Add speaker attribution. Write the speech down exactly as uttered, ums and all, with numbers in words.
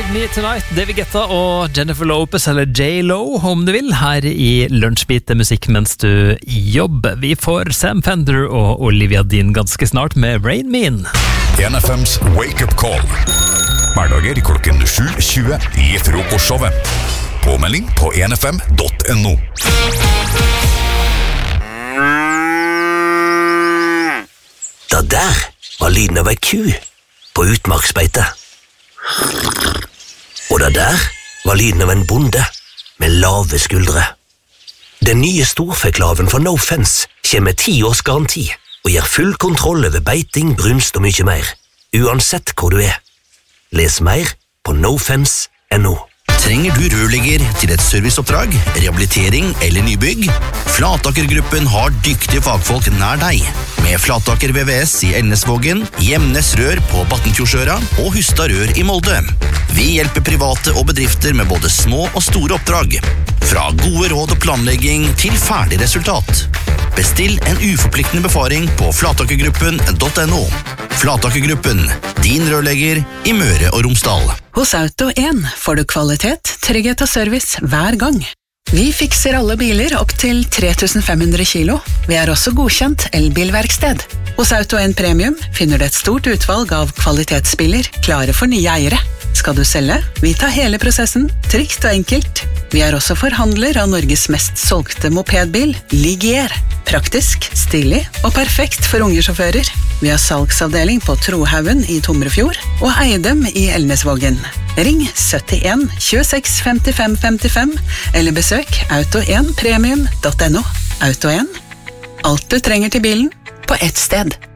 Speaker 1: Me Tonight, David Guetta og Jennifer Lopez, eller J-Lo om du vil, her i Lunsjbit musikk mens du jobber. Vi får Sam Fender og Olivia Dean ganske snart med Rain Man.
Speaker 2: N F M's Wake Up Call. Hverdager klokken sju tjue i frokostshowet. Påmelding på n f m dot n o.
Speaker 3: Da der var lyden av ei ku på utmarksbeite. Og da der var lyden av en bonde med lave skuldre. Den nye storfeklaven fra No Fence kommer med ti års garanti og gir full kontroll over beiting, brunst og mye mer, uansett hvor du er. Les mer på nofence punktum no.
Speaker 4: Trenger du rørlegger til et serviceoppdrag, rehabilitering eller nybygg? Flataker-gruppen har dyktige fagfolk nær deg. Med Flataker V V S i Elnesvågen, Gjemnes Rør på Battenfjordsøra og Hustad Rør i Molde. Vi hjelper private og bedrifter med både små og store oppdrag. Fra gode råd og planlegging til ferdig resultat. Bestill en uforpliktende befaring på flatakergruppen punktum no. Flatakergruppen, din rørlegger i Møre og Romsdal.
Speaker 5: Hos Auto en får du kvalitet, trygghet og service hver gang. Vi fikser alle biler opp til tre tusen fem hundre kilo. Vi er også godkjent elbilverksted. Hos Auto en Premium finner du et stort utvalg av kvalitetsbiler klare for nye eiere. Skal du selge? Vi tar hele prosessen, trygt og enkelt. Vi er også forhandler av Norges mest solgte mopedbil, Ligier. Praktisk, stilig og perfekt for unge sjåfører. Vi har salgsavdeling på Trohaugen i Tomrefjord og Eidem i Elnesvågen. Ring syttien tjueseks femtifem femtifem eller besøk auto en premium punktum no. Auto en. Alt du trenger til bilen på ett sted.